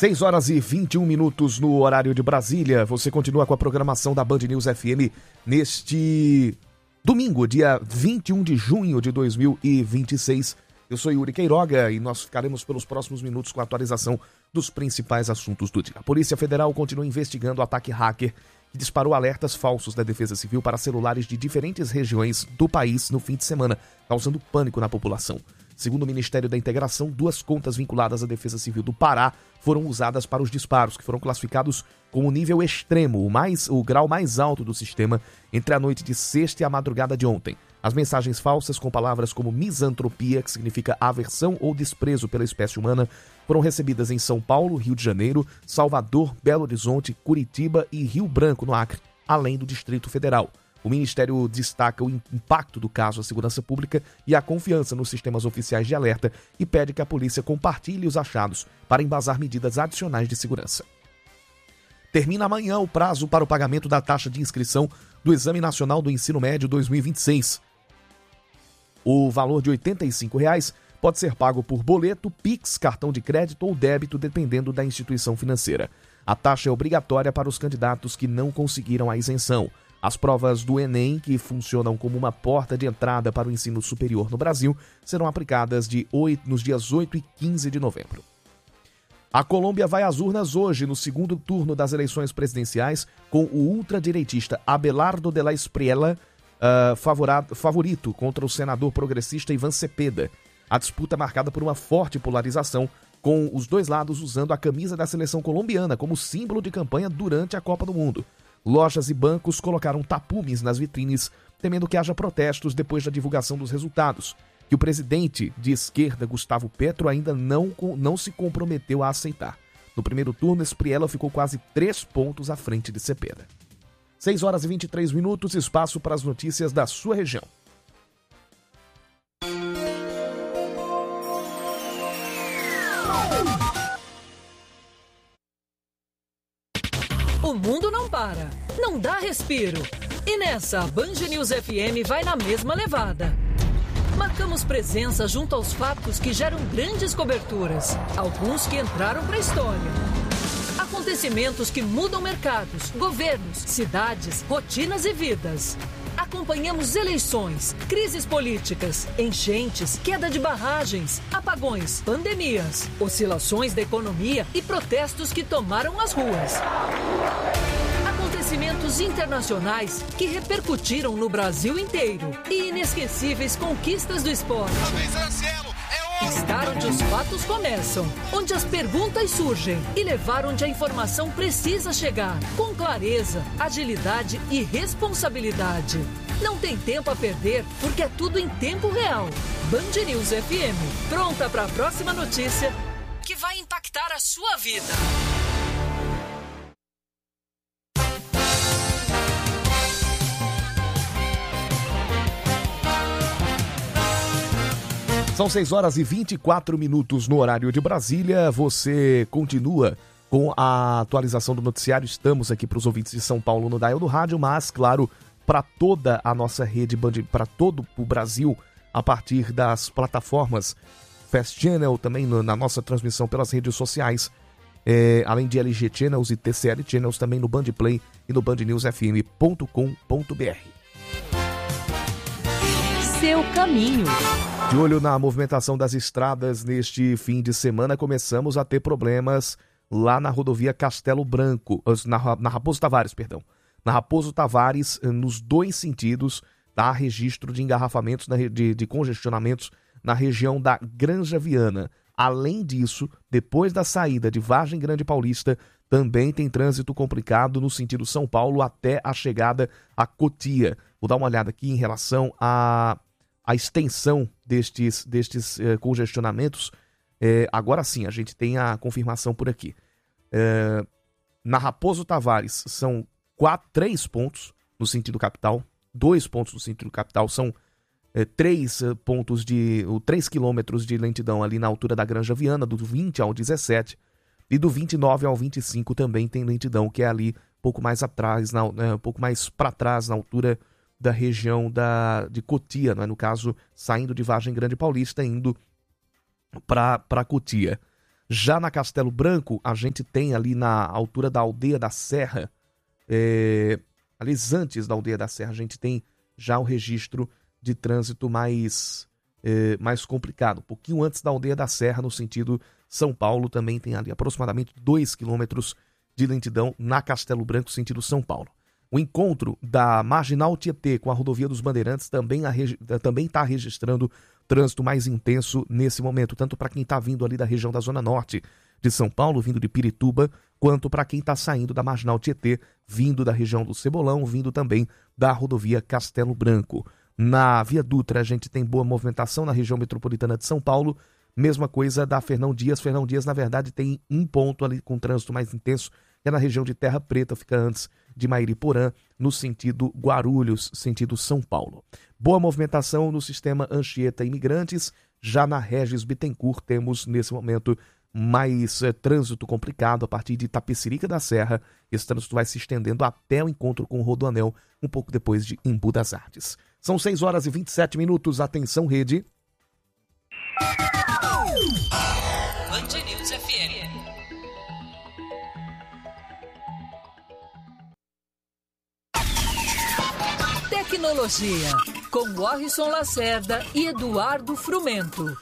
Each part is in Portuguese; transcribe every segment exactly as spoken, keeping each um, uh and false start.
seis horas e vinte e um minutos no horário de Brasília. Você continua com a programação da Band News F M neste domingo, dia vinte e um de junho de dois mil e vinte e seis. Eu sou Yuri Queiroga e nós ficaremos pelos próximos minutos com a atualização dos principais assuntos do dia. A Polícia Federal continua investigando o ataque hacker que disparou alertas falsos da Defesa Civil para celulares de diferentes regiões do país no fim de semana, causando pânico na população. Segundo o Ministério da Integração, duas contas vinculadas à Defesa Civil do Pará foram usadas para os disparos, que foram classificados como nível extremo, o, mais, o grau mais alto do sistema, entre a noite de sexta e a madrugada de ontem. As mensagens falsas, com palavras como misantropia, que significa aversão ou desprezo pela espécie humana, foram recebidas em São Paulo, Rio de Janeiro, Salvador, Belo Horizonte, Curitiba e Rio Branco, no Acre, além do Distrito Federal. O Ministério destaca o impacto do caso à segurança pública e a confiança nos sistemas oficiais de alerta e pede que a polícia compartilhe os achados para embasar medidas adicionais de segurança. Termina amanhã o prazo para o pagamento da taxa de inscrição do Exame Nacional do Ensino Médio dois mil e vinte e seis. O valor de oitenta e cinco reais pode ser pago por boleto, Pix, cartão de crédito ou débito, dependendo da instituição financeira. A taxa é obrigatória para os candidatos que não conseguiram a isenção. As provas do Enem, que funcionam como uma porta de entrada para o ensino superior no Brasil, serão aplicadas de oito, nos dias oito e quinze de novembro. A Colômbia vai às urnas hoje, no segundo turno das eleições presidenciais, com o ultradireitista Abelardo de la Espriella uh, favorado, favorito contra o senador progressista Iván Cepeda. A disputa é marcada por uma forte polarização, com os dois lados usando a camisa da seleção colombiana como símbolo de campanha durante a Copa do Mundo. Lojas e bancos colocaram tapumes nas vitrines, temendo que haja protestos depois da divulgação dos resultados, que o presidente de esquerda, Gustavo Petro, ainda não, não se comprometeu a aceitar. No primeiro turno, Espriella ficou quase três pontos à frente de Cepeda. seis horas e vinte e três minutos, espaço para as notícias da sua região. O mundo não para, não dá respiro. E nessa, a Band News F M vai na mesma levada. Marcamos presença junto aos fatos que geram grandes coberturas, alguns que entraram para a história. Acontecimentos que mudam mercados, governos, cidades, rotinas e vidas. Acompanhamos eleições, crises políticas, enchentes, queda de barragens, apagões, pandemias, oscilações da economia e protestos que tomaram as ruas. Acontecimentos internacionais que repercutiram no Brasil inteiro e inesquecíveis conquistas do esporte. Estar onde os fatos começam, onde as perguntas surgem e levar onde a informação precisa chegar, com clareza, agilidade e responsabilidade. Não tem tempo a perder, porque é tudo em tempo real. Band News F M, pronta para a próxima notícia que vai impactar a sua vida. São seis horas e vinte e quatro minutos no horário de Brasília. Você continua com a atualização do noticiário. Estamos aqui para os ouvintes de São Paulo no Dial do Rádio, mas, claro, para toda a nossa rede, para todo o Brasil, a partir das plataformas Fast Channel, também no, na nossa transmissão pelas redes sociais, é, além de L G Channels e T C L Channels, também no Band Play e no band news f m ponto com ponto b r. Seu caminho. De olho na movimentação das estradas neste fim de semana, começamos a ter problemas lá na rodovia Castelo Branco, na, na Raposo Tavares, perdão. Na Raposo Tavares, nos dois sentidos, há registro de engarrafamentos, de, de congestionamentos na região da Granja Viana. Além disso, depois da saída de Vargem Grande Paulista, também tem trânsito complicado no sentido São Paulo até a chegada a Cotia. Vou dar uma olhada aqui em relação a... a extensão destes, destes eh, congestionamentos. Eh, agora sim, a gente tem a confirmação por aqui. Eh, na Raposo Tavares são quatro, três pontos no sentido capital, dois pontos no sentido capital, são eh, três eh, pontos de, ou três quilômetros de lentidão ali na altura da Granja Viana, do vinte ao dezessete, e do vinte e nove ao vinte e cinco também tem lentidão, que é ali um pouco mais atrás, na, né, um pouco mais para trás, na altura da região da, de Cotia, não é? No caso, saindo de Vargem Grande Paulista, indo para Cotia. Já na Castelo Branco, a gente tem ali na altura da Aldeia da Serra, é, ali antes da Aldeia da Serra, a gente tem já o registro de trânsito mais, é, mais complicado. Um pouquinho antes da Aldeia da Serra, no sentido São Paulo, também tem ali aproximadamente dois quilômetros de lentidão na Castelo Branco, sentido São Paulo. O encontro da Marginal Tietê com a Rodovia dos Bandeirantes também está registrando trânsito mais intenso nesse momento, tanto para quem está vindo ali da região da Zona Norte de São Paulo, vindo de Pirituba, quanto para quem está saindo da Marginal Tietê, vindo da região do Cebolão, vindo também da rodovia Castelo Branco. Na Via Dutra a gente tem boa movimentação na região metropolitana de São Paulo, mesma coisa da Fernão Dias. Fernão Dias, na verdade, tem um ponto ali com trânsito mais intenso, que é na região de Terra Preta, fica antes de Mairiporã, no sentido Guarulhos, sentido São Paulo. Boa movimentação no sistema Anchieta Imigrantes. Já na Regis Bittencourt temos, nesse momento, mais é, trânsito complicado a partir de Itapecerica da Serra. Esse trânsito vai se estendendo até o encontro com o Rodoanel, um pouco depois de Embu das Artes. São seis horas e vinte e sete minutos. Atenção, rede. Band News F M. Tecnologia, com Warrison Lacerda e Eduardo Frumento.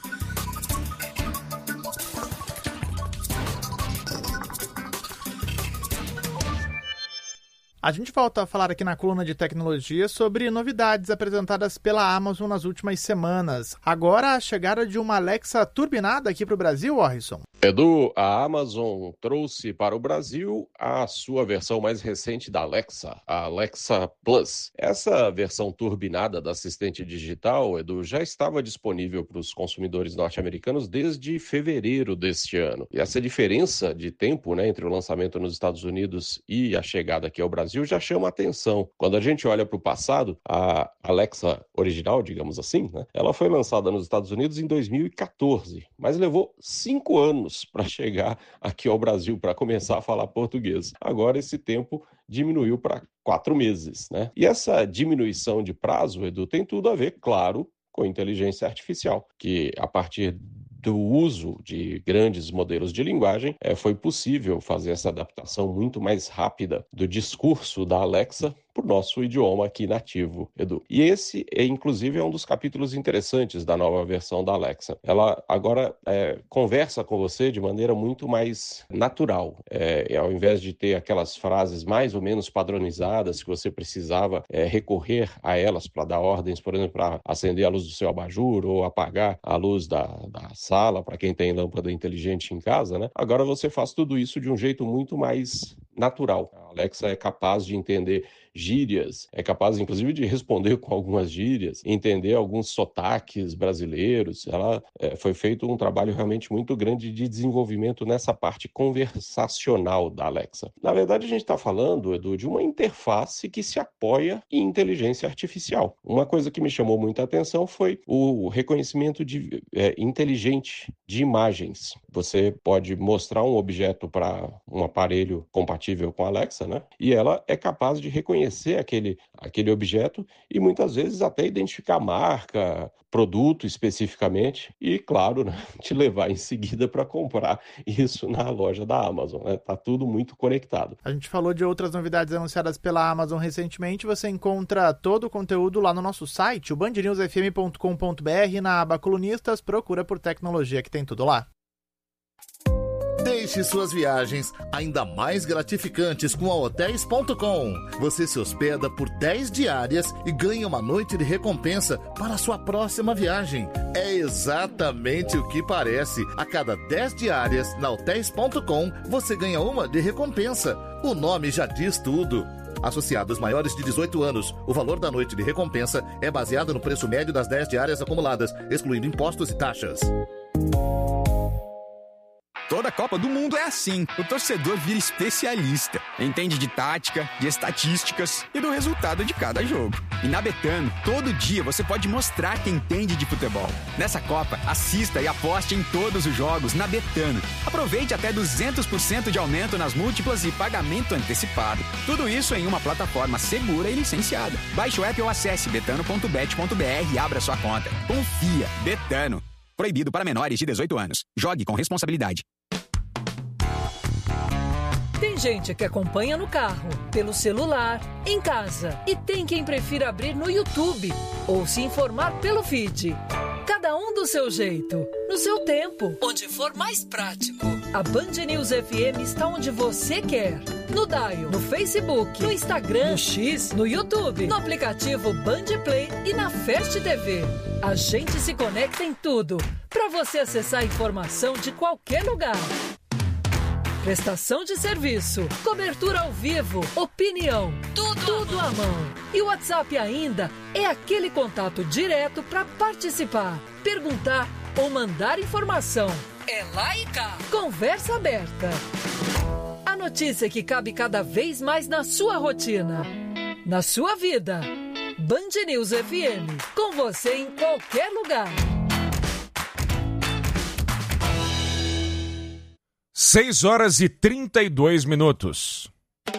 A gente volta a falar aqui na coluna de tecnologia sobre novidades apresentadas pela Amazon nas últimas semanas. Agora a chegada de uma Alexa turbinada aqui para o Brasil, Warrison. Edu, a Amazon trouxe para o Brasil a sua versão mais recente da Alexa, a Alexa Plus. Essa versão turbinada da assistente digital, Edu, já estava disponível para os consumidores norte-americanos desde fevereiro deste ano. E essa diferença de tempo, né, entre o lançamento nos Estados Unidos e a chegada aqui ao Brasil já chama a atenção. Quando a gente olha para o passado, a Alexa original, digamos assim, né, ela foi lançada nos Estados Unidos em dois mil e quatorze, mas levou cinco anos para chegar aqui ao Brasil, para começar a falar português. Agora esse tempo diminuiu para quatro meses, né? E essa diminuição de prazo, Edu, tem tudo a ver, claro, com inteligência artificial, que a partir do uso de grandes modelos de linguagem, é, foi possível fazer essa adaptação muito mais rápida do discurso da Alexa para o nosso idioma aqui nativo, Edu. E esse, é, inclusive, é um dos capítulos interessantes da nova versão da Alexa. Ela agora é, conversa com você de maneira muito mais natural. É, ao invés de ter aquelas frases mais ou menos padronizadas que você precisava é, recorrer a elas para dar ordens, por exemplo, para acender a luz do seu abajur ou apagar a luz da, da sala, para quem tem lâmpada inteligente em casa, né? Agora você faz tudo isso de um jeito muito mais natural. A Alexa é capaz de entender gírias, é capaz, inclusive, de responder com algumas gírias, entender alguns sotaques brasileiros. Ela é, foi feito um trabalho realmente muito grande de desenvolvimento nessa parte conversacional da Alexa. Na verdade, a gente está falando, Edu, de uma interface que se apoia em inteligência artificial. Uma coisa que me chamou muita atenção foi o reconhecimento de, é, inteligente de imagens. Você pode mostrar um objeto para um aparelho compatível com a Alexa, né? E ela é capaz de reconhecer aquele, aquele objeto e muitas vezes até identificar a marca, produto especificamente e, claro, né, te levar em seguida para comprar isso na loja da Amazon, né? Tá tudo muito conectado. A gente falou de outras novidades anunciadas pela Amazon recentemente. Você encontra todo o conteúdo lá no nosso site, o band news f m ponto com ponto b r, na aba Colunistas. Procura por tecnologia que tem tudo lá. Deixe suas viagens ainda mais gratificantes com a hotéis ponto com. Você se hospeda por dez diárias e ganha uma noite de recompensa para a sua próxima viagem. É exatamente o que parece. A cada dez diárias na hotéis ponto com, você ganha uma de recompensa. O nome já diz tudo. Associados maiores de dezoito anos, o valor da noite de recompensa é baseado no preço médio das dez diárias acumuladas, excluindo impostos e taxas. Toda Copa do Mundo é assim. O torcedor vira especialista. Entende de tática, de estatísticas e do resultado de cada jogo. E na Betano, todo dia você pode mostrar que entende de futebol. Nessa Copa, assista e aposte em todos os jogos na Betano. Aproveite até duzentos por cento de aumento nas múltiplas e pagamento antecipado. Tudo isso em uma plataforma segura e licenciada. Baixe o app ou acesse betano ponto bet ponto b r e abra sua conta. Confia. Betano. Proibido para menores de dezoito anos. Jogue com responsabilidade. gente que acompanha no carro, pelo celular, em casa. E tem quem prefira abrir no YouTube ou se informar pelo feed. Cada um do seu jeito, no seu tempo, onde for mais prático. A Band News F M está onde você quer. No Dial, no Facebook, no Instagram, no X, no YouTube, no aplicativo Band Play e na Fast T V. A gente se conecta em tudo, para você acessar a informação de qualquer lugar. Prestação de serviço, cobertura ao vivo, opinião, tudo, tudo à mão. E o WhatsApp ainda é aquele contato direto para participar, perguntar ou mandar informação. É lá e cá. Conversa aberta. A notícia que cabe cada vez mais na sua rotina, na sua vida. Band News F M, com você em qualquer lugar. seis horas e trinta e dois minutos.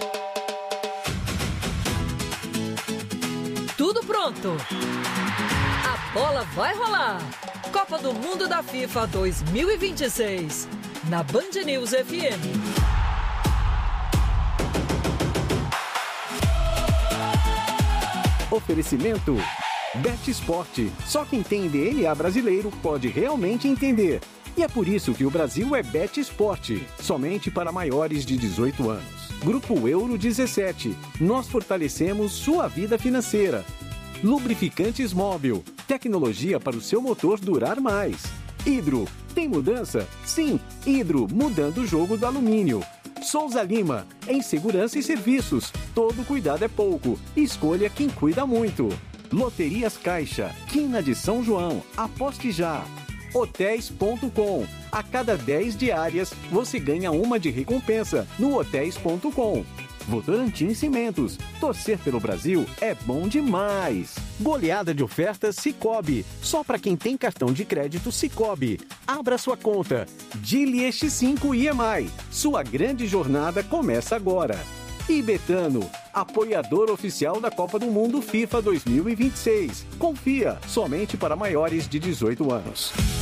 Tudo pronto. A bola vai rolar. Copa do Mundo da FIFA dois mil e vinte e seis. Na Band News F M. Oferecimento BetSport. Só quem tem D N A brasileiro pode realmente entender. E é por isso que o Brasil é BetSport, somente para maiores de dezoito anos. Grupo Euro dezessete, nós fortalecemos sua vida financeira. Lubrificantes Móbil, tecnologia para o seu motor durar mais. Hidro, tem mudança? Sim, Hidro, mudando o jogo do alumínio. Souza Lima, em segurança e serviços, todo cuidado é pouco, escolha quem cuida muito. Loterias Caixa, Quina de São João, aposte já. hotéis ponto com. A cada dez diárias, você ganha uma de recompensa no hotéis ponto com. Votorantim Cimentos. Torcer pelo Brasil é bom demais. Goleada de ofertas Sicoob. Só para quem tem cartão de crédito Sicoob. Abra sua conta. Dili X cinco I M I. Sua grande jornada começa agora. E Betano, apoiador oficial da Copa do Mundo FIFA dois mil e vinte e seis. Confia, somente para maiores de dezoito anos.